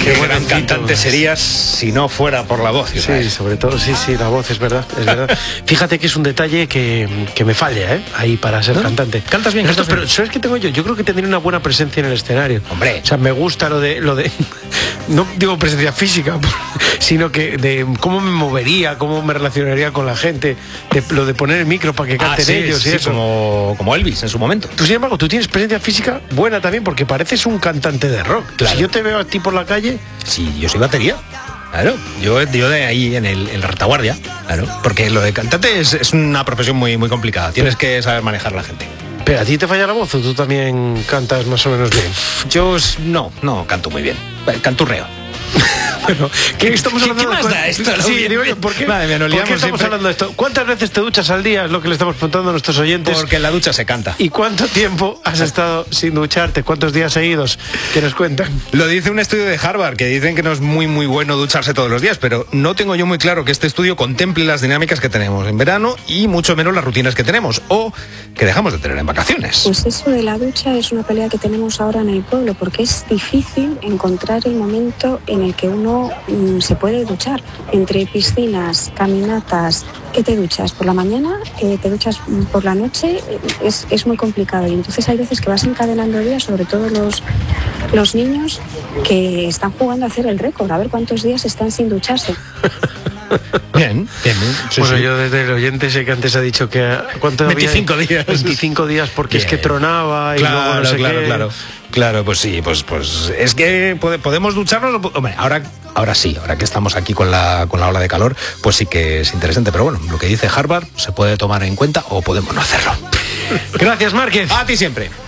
Qué gran cantante serías si no fuera por la voz. Sí, sobre todo, sí, la voz, es verdad. Fíjate que es un detalle que me falla, ahí para ser cantante. Cantas bien, pero ¿sabes qué tengo yo? Yo creo que tendría una buena presencia en el escenario. Hombre. O sea, me gusta lo de no digo presencia física, sino que de cómo me movería, cómo me relacionaría con la gente, lo de poner el micro para que canten ellos y eso. Como Elvis en su momento. Tú, sin embargo, tú tienes presencia física buena también porque pareces un cantante de rock. Claro. Si yo te veo a ti por la calle... Sí, yo soy batería. Claro, yo de ahí en la retaguardia, claro, porque lo de cantante es una profesión muy, muy complicada. Tienes que saber manejar a la gente. ¿Pero a ti te falla la voz o tú también cantas más o menos bien? Yo no canto muy bien. Canturreo. Bueno, ¿qué estamos hablando? ¿Qué más da esto? Sí, digo yo, ¿por qué? Madre mía, nos ¿Por qué estamos siempre hablando de esto? ¿Cuántas veces te duchas al día? Es lo que le estamos preguntando a nuestros oyentes. Porque en la ducha se canta. ¿Y cuánto tiempo has estado sin ducharte? ¿Cuántos días seguidos? ¿Qué nos cuentan? Lo dice un estudio de Harvard, que dicen que no es muy, muy bueno ducharse todos los días, pero no tengo yo muy claro que este estudio contemple las dinámicas que tenemos en verano y mucho menos las rutinas que tenemos o que dejamos de tener en vacaciones. Pues eso de la ducha es una pelea que tenemos ahora en el pueblo, porque es difícil encontrar el momento en el que uno se puede duchar. Entre piscinas, caminatas, ¿qué te duchas? ¿Por la mañana? ¿Te duchas por la noche? Es muy complicado y entonces hay veces que vas encadenando días, sobre todo los niños que están jugando a hacer el récord, a ver cuántos días están sin ducharse. Bien. Sí, bueno, sí. yo desde el oyente sé que antes ha dicho que... ¿cuánto 25 había? días. 25 días porque Bien. Es que tronaba y luego no sé qué. Claro, pues sí, pues es que podemos ducharnos. Hombre, ahora sí, ahora que estamos aquí con la ola de calor, pues sí que es interesante. Pero bueno, lo que dice Harvard se puede tomar en cuenta o podemos no hacerlo. Gracias, Márquez. A ti siempre.